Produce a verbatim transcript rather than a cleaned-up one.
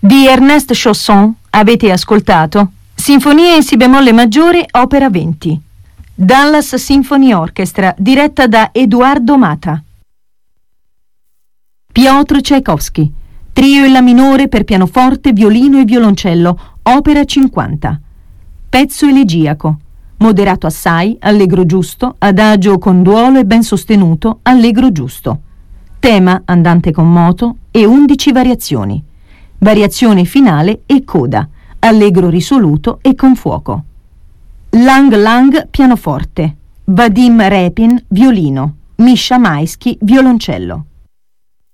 Di Ernest Chausson avete ascoltato Sinfonia in Si bemolle maggiore, opera venti. Dallas Symphony Orchestra, diretta da Edoardo Mata. Piotr Tchaikovsky, Trio in La minore per pianoforte, violino e violoncello, opera cinquanta. Pezzo elegiaco, moderato assai, allegro giusto, adagio con duolo e ben sostenuto, allegro giusto. Tema andante con moto e undici variazioni. Variazione finale e coda, allegro risoluto e con fuoco. Lang Lang pianoforte, Vadim Repin violino, Misha Maisky violoncello.